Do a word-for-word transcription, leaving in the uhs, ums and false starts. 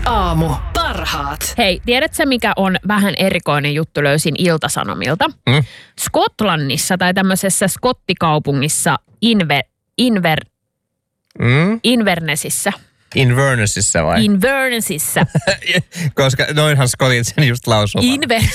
Aamu. Parhaat. Hei, tiedätkö mikä on vähän erikoinen juttu, löysin Ilta-Sanomilta? Mm? Skotlannissa tai tämmöisessä skottikaupungissa Inver, Inver, Mm? Invernessissä. Invernesissa vai? Invernessissä. Koska noinhan skotit sen just lausuu. Inver,